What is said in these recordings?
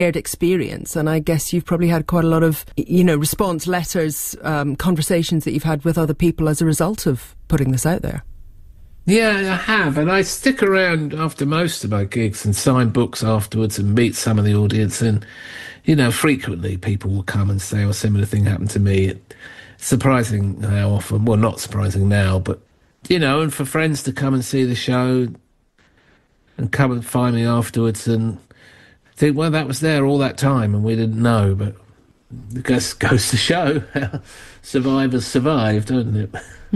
experience, and I guess you've probably had quite a lot of, response letters, conversations that you've had with other people as a result of putting this out there. Yeah, I have, and I stick around after most of my gigs and sign books afterwards and meet some of the audience, and, frequently people will come and say, a similar thing happened to me. It's surprising how often, well, not surprising now, but, and for friends to come and see the show and come and find me afterwards and think, well, that was there all that time and we didn't know, but it goes to show how survivors survive, doesn't it?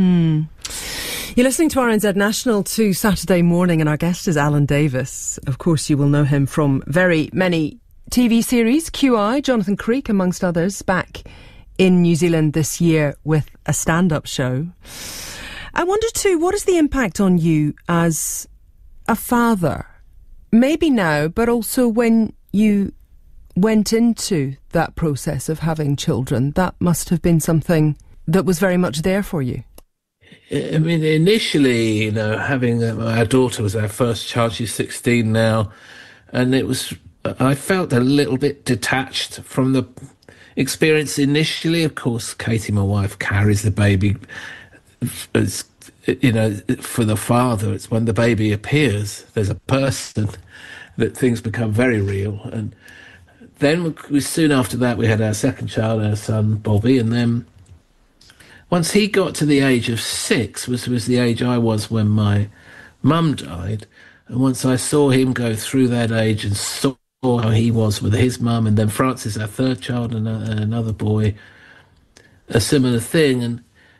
You're listening to RNZ National to Saturday Morning, and our guest is Alan Davis. Of course, you will know him from very many TV series, QI, Jonathan Creek, amongst others, back in New Zealand this year with a stand-up show. I wonder too, what is the impact on you as a father? Maybe now, but also when you went into that process of having children, that must have been something that was very much there for you. I mean, initially, having our daughter was our first child. She's 16 now, and I felt a little bit detached from the experience initially. Of course, Katie, my wife, carries the baby. It's, for the father, it's when the baby appears, there's a person, that things become very real. And then soon after that, we had our second child, our son, Bobby, and then once he got to the age of 6, was the age I was when my mum died, and once I saw him go through that age and saw how he was with his mum, and then Francis, our third child, and another boy, a similar thing,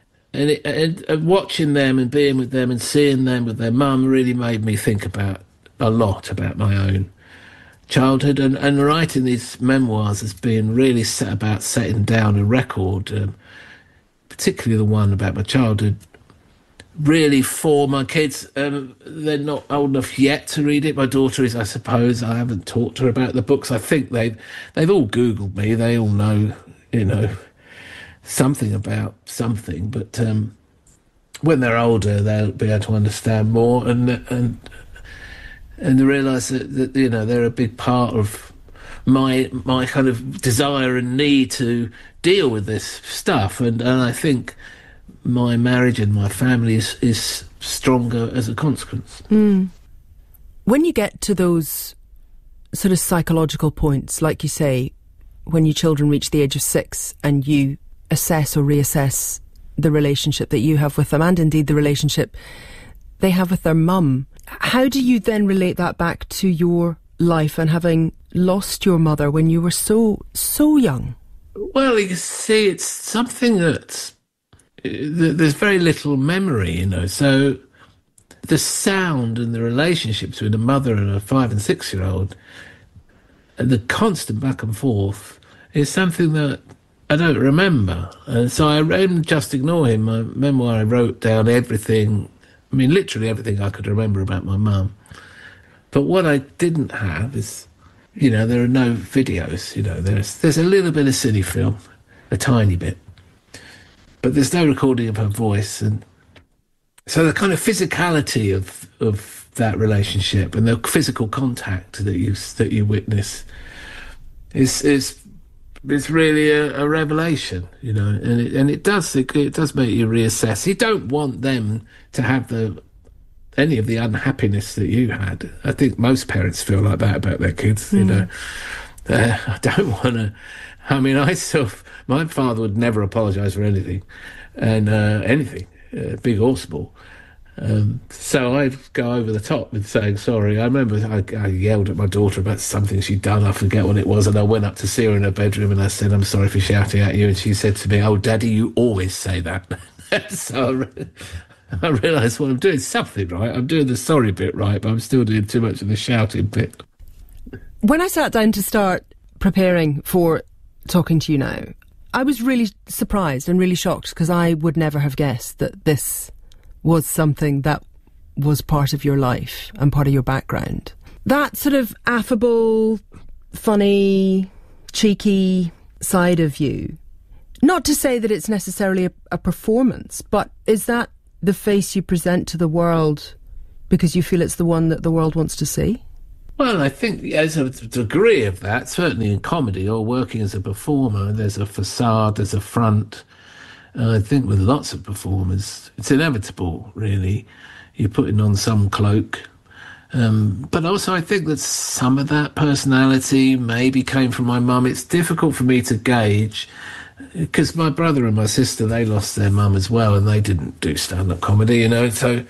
and watching them and being with them and seeing them with their mum really made me think a lot about my own childhood, and writing these memoirs has been really set about setting down a record, particularly the one about my childhood, really for my kids. They're not old enough yet to read it. My daughter is, I suppose. I haven't talked to her about the books. I think they've all Googled me. They all know, something about something. But when they're older, they'll be able to understand more and realise that they're a big part of my kind of desire and need to deal with this stuff, and I think my marriage and my family is stronger as a consequence. When you get to those sort of psychological points, like you say, when your children reach the age of 6 and you assess or reassess the relationship that you have with them, and indeed the relationship they have with their mum, how do you then relate that back to your life and having lost your mother when you were so young? Well, you see, it's something that there's very little memory, so the sound and the relationship between a mother and a 5 and 6 year old, and the constant back and forth, is something that I don't remember. And so I Just Ignore Him, my memoir, I wrote down everything, literally everything I could remember about my mum. But what I didn't have is, there are no videos, there's a little bit of cine film, a tiny bit, but there's no recording of her voice. And so the kind of physicality of that relationship and the physical contact that you witness is really a revelation, and it does make you reassess. You don't want them to have any of the unhappiness that you had. I think most parents feel like that about their kids, I don't want to... my father would never apologise for anything, and anything, big or small. So I'd go over the top with saying sorry. I remember I yelled at my daughter about something she'd done, I forget what it was, and I went up to see her in her bedroom and I said, "I'm sorry for shouting at you," and she said to me, "Oh, Daddy, you always say that." So I realised what I'm doing something right. I'm doing the sorry bit right, but I'm still doing too much of the shouting bit. When I sat down to start preparing for talking to you now, I was really surprised and really shocked, because I would never have guessed that this was something that was part of your life and part of your background. That sort of affable, funny, cheeky side of you, not to say that it's necessarily a performance, but is that the face you present to the world because you feel it's the one that the world wants to see? Well, I think there's a degree of that, certainly in comedy or working as a performer. There's a facade, there's a front. And I think with lots of performers, it's inevitable, really. You're putting on some cloak. But also, I think that some of that personality maybe came from my mum. It's difficult for me to gauge because my brother and my sister, they lost their mum as well, and they didn't do stand-up comedy, you know. So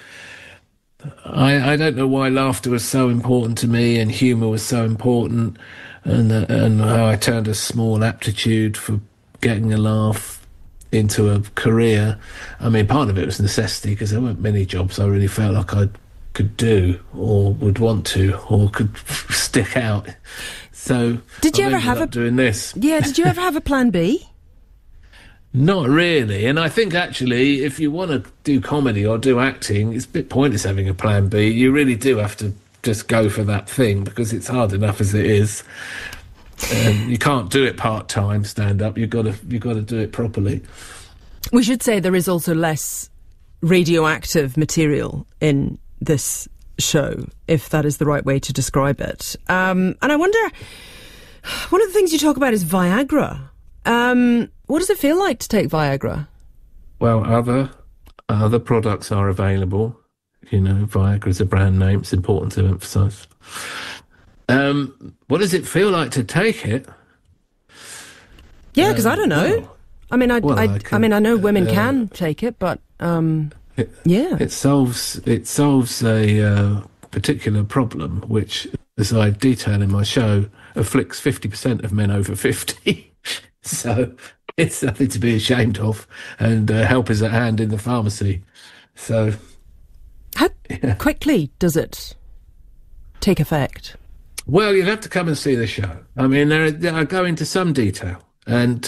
I don't know why laughter was so important to me and humour was so important, and how I turned a small aptitude for getting a laugh into a career. I mean, part of it was necessity because there weren't many jobs I really felt like I could do or would want to or could stick out. So did you ever have doing this? Yeah, did you ever have a plan B? Not really. And I think actually if you want to do comedy or do acting, it's a bit pointless having a plan B. You really do have to just go for that thing because it's hard enough as it is. You can't do it part-time stand-up. You've got to do it properly. We should say there is also less radioactive material in this show, if that is the right way to describe it. And I wonder, one of the things you talk about is Viagra. What does it feel like to take Viagra? Well, other products are available. You know, Viagra is a brand name. It's important to emphasise. What does it feel like to take it? Yeah, because I don't know. Well, I mean, I know women can take it, but it solves a particular problem, which, as I detail in my show, afflicts 50% of men over 50. So it's nothing to be ashamed of, and help is at hand in the pharmacy. So, how quickly does it take effect? Well, you'd have to come and see the show. I mean, I go into some detail, and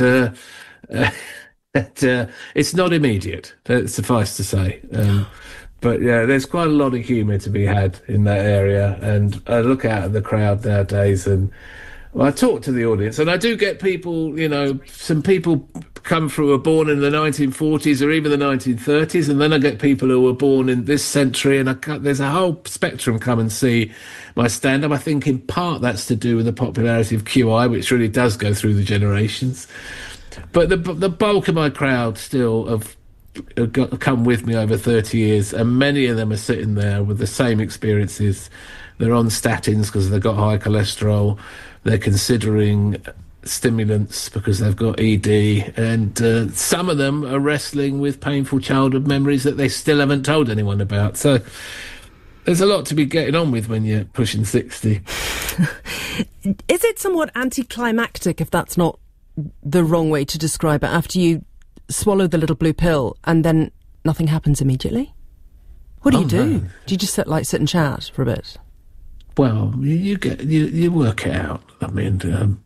it's not immediate, suffice to say. But yeah, there's quite a lot of humour to be had in that area. And I look out at the crowd nowadays, and I talk to the audience, and I do get people, you know, some people come through were born in the 1940s or even the 1930s, and then I get people who were born in this century, and there's a whole spectrum come and see my stand-up. I think in part that's to do with the popularity of QI, which really does go through the generations. But the bulk of my crowd still have come with me over 30 years, and many of them are sitting there with the same experiences. They're on statins because they've got high cholesterol. They're considering stimulants because they've got ED, and some of them are wrestling with painful childhood memories that they still haven't told anyone about. So there's a lot to be getting on with when you're pushing 60. Is it somewhat anticlimactic, if that's not the wrong way to describe it, after you swallow the little blue pill and then nothing happens immediately? What do you do? No. Do you just sit and chat for a bit? Well, you work it out. I mean,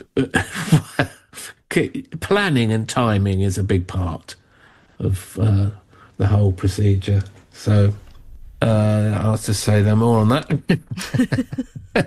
planning and timing is a big part of the whole procedure. So I'll just say no more on that.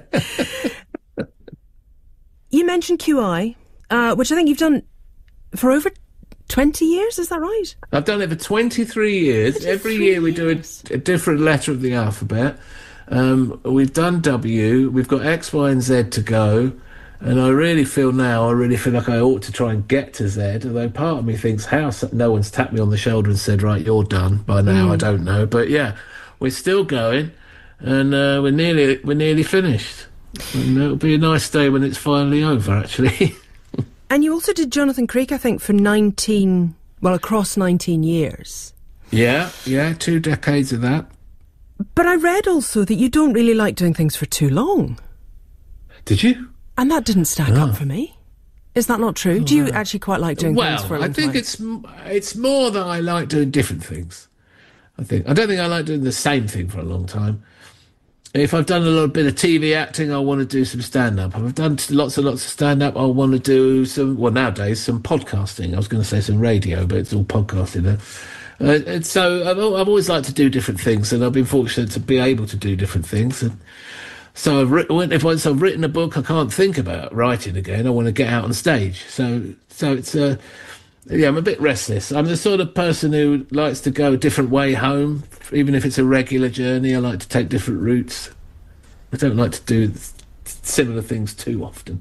You mentioned QI, which I think you've done for over 20 years, is that right? I've done it for 23 years. Every year we do a different letter of the alphabet. We've done W, we've got X, Y and Z to go, and I really feel like I ought to try and get to Z, although part of me thinks how no one's tapped me on the shoulder and said, right, you're done by now. I don't know, but yeah, we're still going, and we're nearly finished, and it'll be a nice day when it's finally over, actually. And you also did Jonathan Creek, I think, for across 19 years. Yeah, 2 decades of that. But I read also that you don't really like doing things for too long. Did you? And that didn't stack up for me. Is that not true? Do you actually quite like doing things for a long time? I think it's more that I like doing different things. I don't think I like doing the same thing for a long time. If I've done a little bit of TV acting, I want to do some stand-up. If I've done lots of stand-up, I want to do nowadays, some podcasting. I was going to say some radio, but it's all podcasting now. And so I've always liked to do different things, and I've been fortunate to be able to do different things. And so once I've written a book, I can't think about writing again. I want to get out on stage. So it's I'm a bit restless. I'm the sort of person who likes to go a different way home, even if it's a regular journey. I like to take different routes. I don't like to do similar things too often.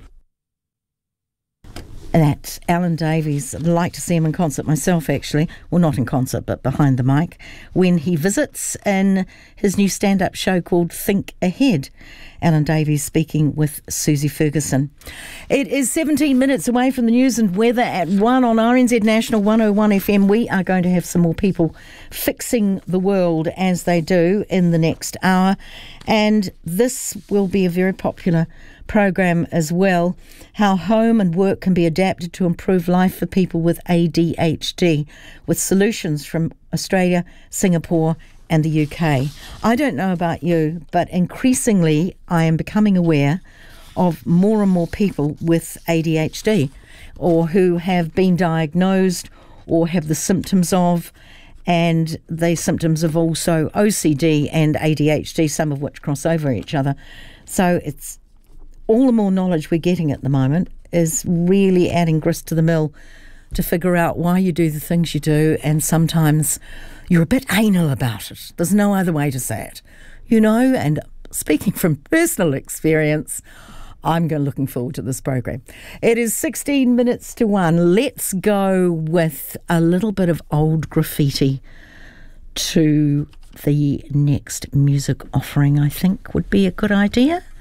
That's Alan Davies. I'd like to see him in concert myself, actually. Well, not in concert, but behind the mic, when he visits in his new stand-up show called Think Ahead. Alan Davies speaking with Susie Ferguson. It is 17 minutes away from the news and weather at 1 on RNZ National 101 FM. We are going to have some more people fixing the world as they do in the next hour. And this will be a very popular program as well, how home and work can be adapted to improve life for people with ADHD, with solutions from Australia, Singapore and the UK. I don't know about you, but increasingly I am becoming aware of more and more people with ADHD, or who have been diagnosed or have the symptoms of, and the symptoms of also OCD and ADHD, some of which cross over each other. So it's all the more knowledge we're getting at the moment is really adding grist to the mill to figure out why you do the things you do, and sometimes you're a bit anal about it. There's no other way to say it, you know. And speaking from personal experience, I'm looking forward to this program. It is 16 minutes to 1. Let's go with a little bit of old graffiti to the next music offering, I think would be a good idea.